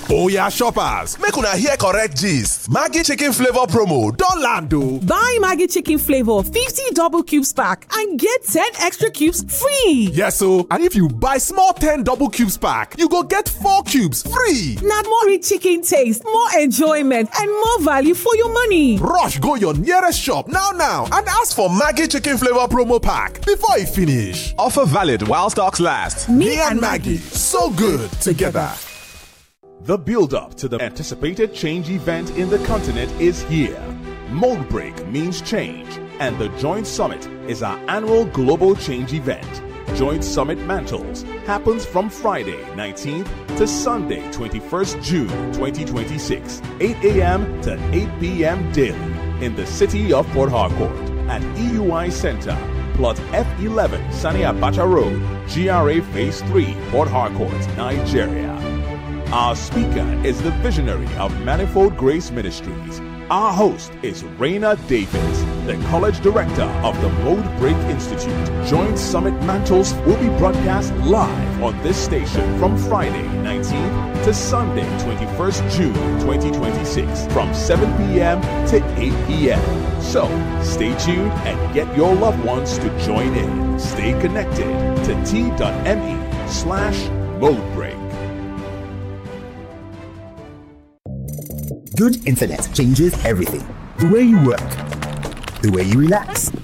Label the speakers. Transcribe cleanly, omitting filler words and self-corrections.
Speaker 1: Oya shoppers, make una hear correct gist. Maggi chicken flavor promo don land o.
Speaker 2: Buy Maggi chicken flavor 50 double cubes pack and get 10 extra cubes free.
Speaker 1: Yes o, and if you buy small 10 double cubes pack, you go get 4 cubes free.
Speaker 2: Na more rich chicken taste, more enjoyment and more value for your money.
Speaker 1: Rush go your nearest shop now and ask for Maggi chicken flavor promo pack before e finish. Offer valid while stocks last. Me and Maggi, so good together.
Speaker 3: The build-up to the anticipated change event in the continent is here. Mold Break means change, and the Joint Summit is our annual global change event. Joint Summit Mantles happens from Friday 19th to Sunday 21st June 2026, 8 a.m. to 8 p.m. daily in the city of Port Harcourt at EUI Center, plot F11 Sani Abacha Road, GRA Phase 3, Port Harcourt, Nigeria. Our speaker is the visionary of Manifold Grace Ministries. Our host is Raina Davis, the college director of the Mold Break Institute. Joint Summit Mantles will be broadcast live on this station from Friday 19th to Sunday 21st June 2026 from 7 p.m. to 8 p.m. So stay tuned and get your loved ones to join in. Stay connected to t.me/moldbreak.
Speaker 4: Good internet changes everything. The way you work, the way you relax,